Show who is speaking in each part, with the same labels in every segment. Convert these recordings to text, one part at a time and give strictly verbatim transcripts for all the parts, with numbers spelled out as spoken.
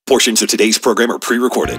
Speaker 1: Portions of today's program are pre-recorded.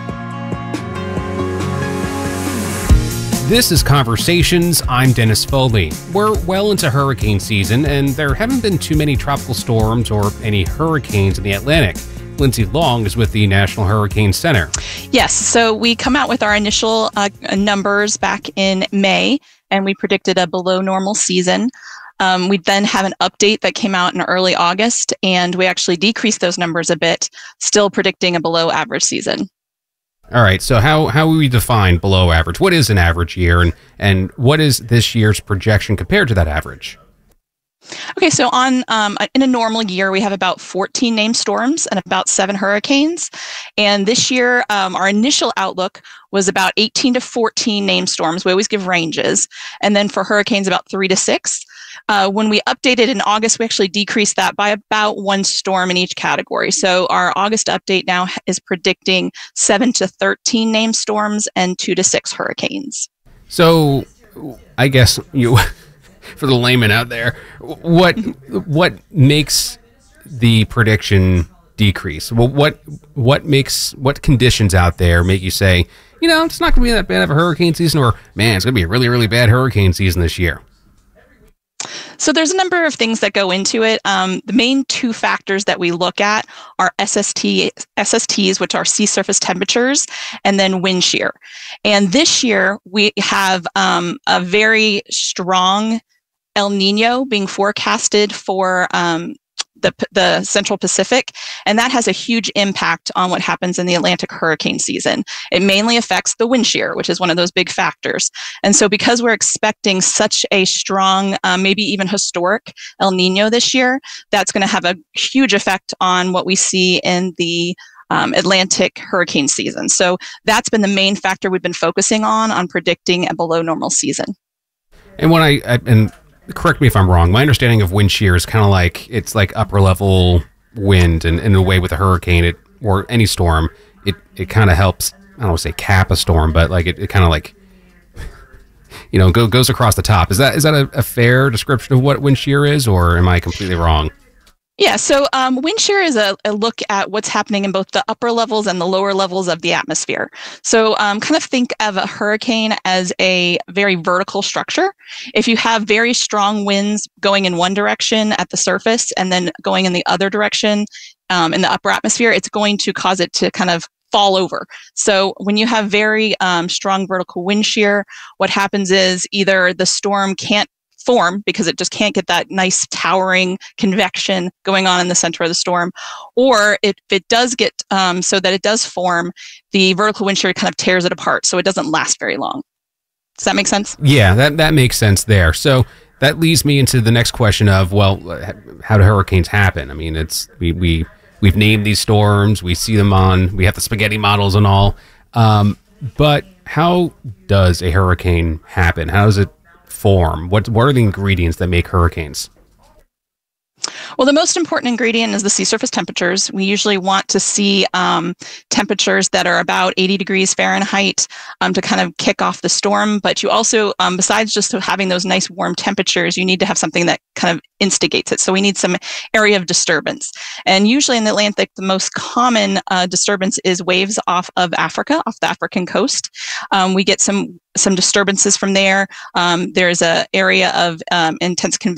Speaker 2: This is Conversations. I'm Dennis Foley. We're well into hurricane season, and there haven't been too many tropical storms or any hurricanes in the Atlantic. Lindsay Long is with the National Hurricane Center.
Speaker 3: Yes, so we come out with our initial uh, numbers back in May, and we predicted a below normal season. Um, we then have an update that came out in early August, and we actually decreased those numbers a bit, still predicting a below average season.
Speaker 2: All right, so how, how will we define below average? What is an average year, and, and what is this year's projection compared to that average?
Speaker 3: Okay, so on um, in a normal year, we have about fourteen named storms and about seven hurricanes. And this year, um, our initial outlook was about eighteen to fourteen named storms. We always give ranges. And then for hurricanes, about three to six. Uh, when we updated in August, we actually decreased that by about one storm in each category. So our August update now is predicting seven to thirteen named storms and two to six hurricanes.
Speaker 2: So I guess you... For the layman out there, what what makes the prediction decrease? Well, what what makes what conditions out there make you say, you know, it's not going to be that bad of a hurricane season, or man, it's going to be a really really bad hurricane season this year?
Speaker 3: So there's a number of things that go into it. Um, the main two factors that we look at are S S T, S S Ts, which are sea surface temperatures, and then wind shear. And this year we have um, a very strong El Nino being forecasted for um, the the Central Pacific, and that has a huge impact on what happens in the Atlantic hurricane season. It mainly affects the wind shear, which is one of those big factors. And so because we're expecting such a strong, um, maybe even historic El Nino this year, that's going to have a huge effect on what we see in the Um, Atlantic hurricane season. So that's been the main factor we've been focusing on, on predicting a below normal season.
Speaker 2: And when I, I and correct me if I'm wrong, my understanding of wind shear is kind of like, it's like upper level wind, and in a way with a hurricane it, or any storm, it, it kind of helps, I don't want to say cap a storm, but like it, it kind of like, you know, go, goes across the top. Is that is that a, a fair description of what wind shear is, or am I completely wrong?
Speaker 3: Yeah, so um, wind shear is a, a look at what's happening in both the upper levels and the lower levels of the atmosphere. So um, kind of think of a hurricane as a very vertical structure. If you have very strong winds going in one direction at the surface and then going in the other direction um, in the upper atmosphere, it's going to cause it to kind of fall over. So when you have very um, strong vertical wind shear, what happens is either the storm can't form because it just can't get that nice towering convection going on in the center of the storm, or if it does get um, so that it does form, the vertical wind shear kind of tears it apart, so it doesn't last very long. Does that make sense?
Speaker 2: Yeah, that, that makes sense there. So that leads me into the next question of, well, how do hurricanes happen? I mean, it's we, we, we've named these storms, we see them on, we have the spaghetti models and all, um, but how does a hurricane happen? How does it form? What what are the ingredients that make hurricanes?
Speaker 3: Well, the most important ingredient is the sea surface temperatures. We usually want to see um, temperatures that are about eighty degrees Fahrenheit um, to kind of kick off the storm. But you also, um, besides just having those nice warm temperatures, you need to have something that kind of instigates it. So we need some area of disturbance. And usually in the Atlantic, the most common uh, disturbance is waves off of Africa, off the African coast. Um, we get some some disturbances from there. Um, there's an area of um, intense convection